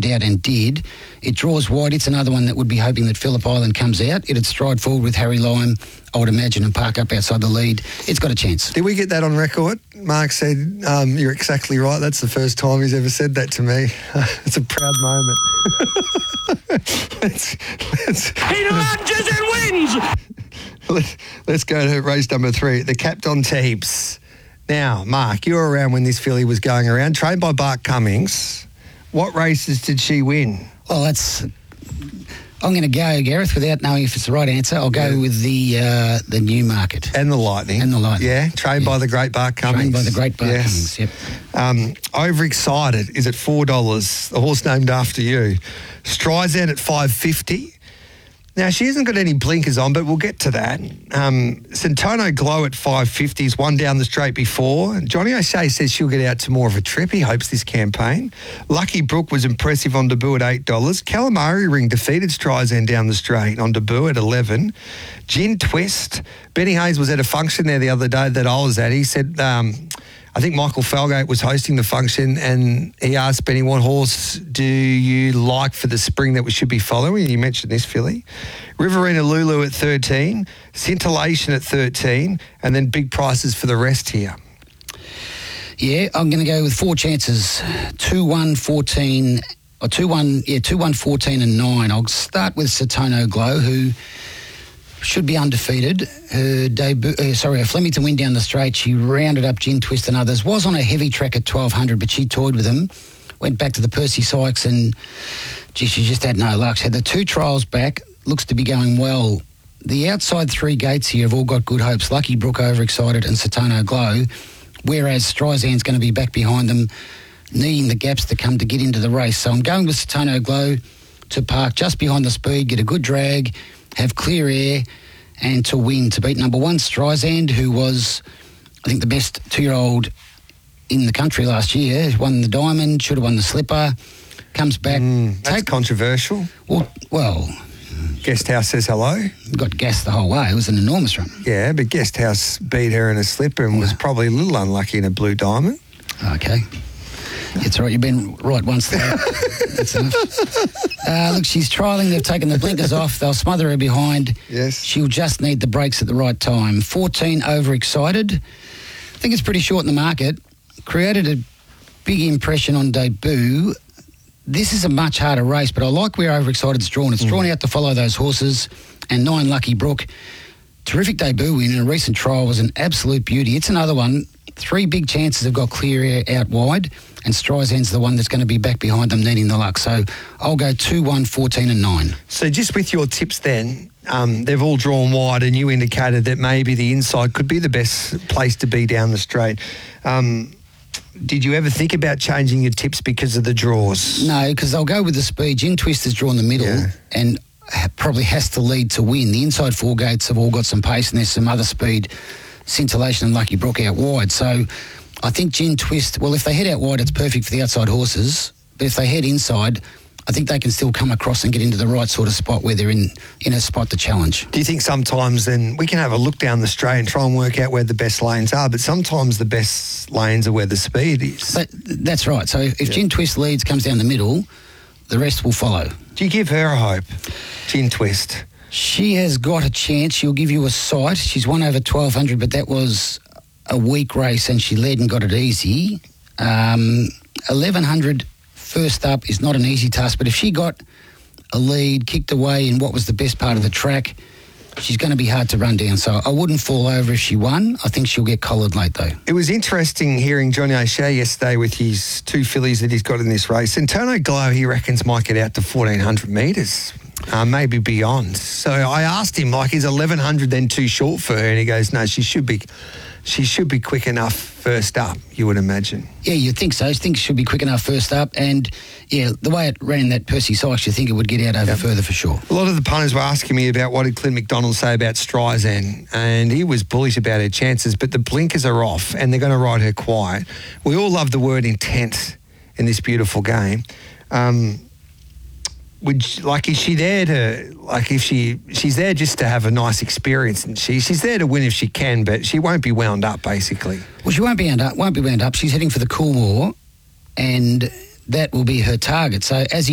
out and did. It draws wide. It's another one that would be hoping that Phillip Island comes out. It'd stride forward with Harry Lime, I would imagine, and park up outside the lead. It's got a chance. Did we get that on record? Mark said, you're exactly right. That's the first time he's ever said that to me. It's a proud moment. He lunges and wins! Let's go to race number 3, the Captain Teeps. Now, Mark, you were around when this filly was going around, trained by Bart Cummings. What races did she win? Well, I'm going to go, Gareth, without knowing if it's the right answer. I'll go with the Newmarket. And the Lightning. Yeah, trained by the great Bart Cummings. Trained by the great Bart Cummings, yep. Overexcited is at $4. The horse named after you. Streisand at $5.50. Now, she hasn't got any blinkers on, but we'll get to that. Centono Glow at $5.50's won down the straight before. Johnny O'Shea says she'll get out to more of a trip. He hopes this campaign. Lucky Brook was impressive on debut at $8. Calamari Ring defeated Streisand down the straight on debut at $11. Gin Twist. Benny Hayes was at a function there the other day that I was at. He said, I think Michael Falgate was hosting the function, and he asked Benny, what horse do you like for the spring that we should be following? And you mentioned this filly. Riverina Lulu at 13, Scintillation at 13, and then big prices for the rest here. Yeah, I'm going to go with 4 chances, 2, 1, 14, or 2, 1, 2, 1, 14 and 9. I'll start with Centono Glow, who should be undefeated. Her Flemington win down the straight. She rounded up Gin Twist and others. Was on a heavy track at 1200, but she toyed with them. Went back to the Percy Sykes and, she just had no luck. She had the 2 trials back. Looks to be going well. The outside 3 gates here have all got good hopes. Lucky Brook, Overexcited, and Centono Glow, whereas Streisand's going to be back behind them, needing the gaps to come to get into the race. So I'm going with Centono Glow to park just behind the speed, get a good drag, have clear air, and to win, to beat number 1, Streisand, who was, I think, the best 2-year-old in the country last year. Won the Diamond, should have won the Slipper, comes back. That's controversial. Well, Guesthouse says hello. Got gassed the whole way. It was an enormous run. Yeah, but Guesthouse beat her in a Slipper and was probably a little unlucky in a Blue Diamond. Okay. It's all right. You've been right once there. That's enough. Look, she's trialling. They've taken the blinkers off. They'll smother her behind. Yes. She'll just need the brakes at the right time. 14, Overexcited. I think it's pretty short in the market. Created a big impression on debut. This is a much harder race, but I like where Overexcited's drawn. It's drawn out to follow those horses. And 9, Lucky Brook. Terrific debut win in a recent trial, was an absolute beauty. It's another one. 3 big chances have got clear air out wide, and Streisand's the one that's going to be back behind them needing the luck. So I'll go 2, 1, 14 and 9. So just with your tips then, they've all drawn wide, and you indicated that maybe the inside could be the best place to be down the straight. Did you ever think about changing your tips because of the draws? No, because I'll go with the speed. Gin Twist has drawn the middle and probably has to lead to win. The inside 4 gates have all got some pace, and there's some other speed. Scintillation and Lucky Brook out wide. So I think Gin Twist, well, if they head out wide, it's perfect for the outside horses. But if they head inside, I think they can still come across and get into the right sort of spot where they're in a spot to challenge. Do you think sometimes then we can have a look down the straight and try and work out where the best lanes are, but sometimes the best lanes are where the speed is? That's right. So if Gin Twist leads, comes down the middle, the rest will follow. Do you give her a hope, Gin Twist? She has got a chance. She'll give you a sight. She's won over 1,200, but that was a weak race and she led and got it easy. 1,100 first up is not an easy task, but if she got a lead, kicked away in what was the best part of the track, she's going to be hard to run down. So I wouldn't fall over if she won. I think she'll get collared late, though. It was interesting hearing Johnny O'Shea yesterday with his 2 fillies that he's got in this race. Centono Glow, he reckons, might get out to 1,400 metres. Maybe beyond. So I asked him, is 1,100 then too short for her? And he goes, no, she should be quick enough first up, you would imagine. Yeah, you'd think so. I think she should be quick enough first up. And, yeah, the way it ran that Percy Sykes, you think it would get out over further for sure. A lot of the punters were asking me about what did Clint McDonald say about Streisand, and he was bullish about her chances, but the blinkers are off and they're going to ride her quiet. We all love the word intent in this beautiful game. Is she there to, she's there just to have a nice experience, and she's there to win if she can, but she won't be wound up, basically. Well, she won't be wound up. She's heading for the Coolmore, and that will be her target. So as